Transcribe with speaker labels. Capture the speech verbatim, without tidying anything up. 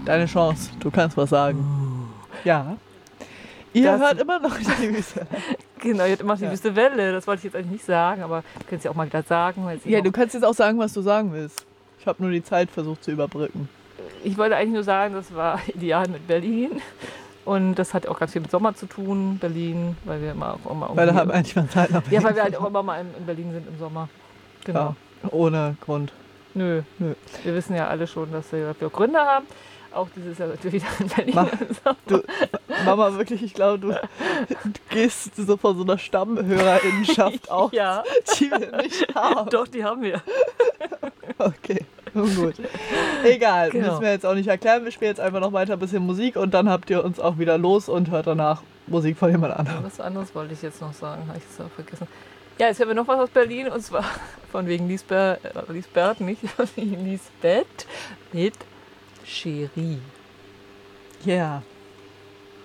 Speaker 1: Deine Chance, du kannst was sagen. Ja. Ihr
Speaker 2: Das-
Speaker 1: hört immer noch die Wüste.
Speaker 2: Genau, ihr habt immer noch die
Speaker 1: Ja.
Speaker 2: wüste Welle. Das wollte ich jetzt eigentlich nicht sagen, aber du könnt es ja auch mal wieder sagen. Weil sie
Speaker 1: Ja,
Speaker 2: noch-
Speaker 1: du kannst jetzt auch sagen, was du sagen willst. Ich habe nur die Zeit versucht zu überbrücken.
Speaker 2: Ich wollte eigentlich nur sagen, das war ideal mit Berlin. Und das hat auch ganz viel mit Sommer zu tun, Berlin, weil wir immer auch immer
Speaker 1: Weil da
Speaker 2: irgendwie-
Speaker 1: haben eigentlich mal Zeit nach
Speaker 2: Ja, weil wir halt auch immer mal in, in Berlin sind im Sommer. Genau.
Speaker 1: Ja, ohne Grund.
Speaker 2: Nö.
Speaker 1: Nö.
Speaker 2: Wir wissen ja alle schon, dass wir dafür Gründe haben. Auch dieses Jahr sind wir wieder in Berlin.
Speaker 1: Ma-
Speaker 2: im Sommer.
Speaker 1: Du, Mama, wirklich, ich glaube, du, du gehst so vor so einer Stammhörerinnenschaft auf,
Speaker 2: Ja,
Speaker 1: die wir nicht haben.
Speaker 2: doch, die haben wir.
Speaker 1: Okay, nun gut. Egal,
Speaker 2: Genau.
Speaker 1: müssen wir jetzt auch nicht erklären. Wir spielen jetzt einfach noch weiter ein bisschen Musik und dann habt ihr uns auch wieder los und hört danach Musik von jemand anderem.
Speaker 2: Was anderes wollte ich jetzt noch sagen, habe ich es auch vergessen. Ja, jetzt hören wir noch was aus Berlin und zwar von wegen Lisbeth, äh, Lisbeth nicht, von wegen Lisbeth mit Cherie.
Speaker 1: Ja. Yeah.